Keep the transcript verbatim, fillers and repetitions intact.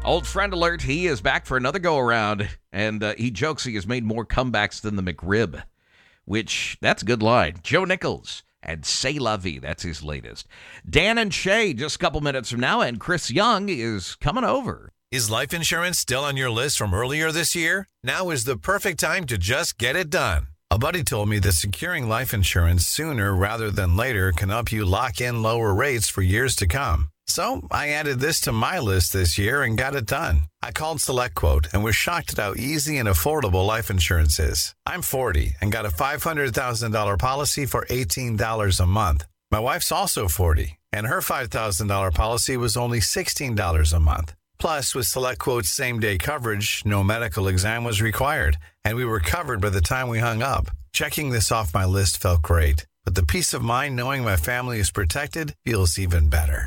Old friend alert, he is back for another go-around, and uh, he jokes he has made more comebacks than the McRib, which, that's a good line. Joe Nichols and C'est La Vie, that's his latest. Dan and Shay, just a couple minutes from now, and Chris Young is coming over. Is life insurance still on your list from earlier this year? Now is the perfect time to just get it done. A buddy told me that securing life insurance sooner rather than later can help you lock in lower rates for years to come. So I added this to my list this year and got it done. I called SelectQuote and was shocked at how easy and affordable life insurance is. I'm forty and got a five hundred thousand dollars policy for eighteen dollars a month. My wife's also forty, and her five thousand dollars policy was only sixteen dollars a month. Plus, with SelectQuote's same-day coverage, no medical exam was required, and we were covered by the time we hung up. Checking this off my list felt great, but the peace of mind knowing my family is protected feels even better.